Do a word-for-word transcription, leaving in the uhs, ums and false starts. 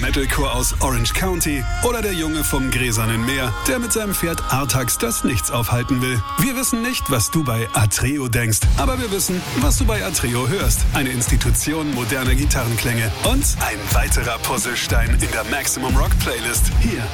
Metalcore aus Orange County oder der Junge vom Gräsernen Meer, der mit seinem Pferd Artax das Nichts aufhalten will. Wir wissen nicht, was du bei Atreo denkst, aber wir wissen, was du bei Atreo hörst. Eine Institution moderner Gitarrenklänge und ein weiterer Puzzlestein in der Maximum Rock Playlist. Hier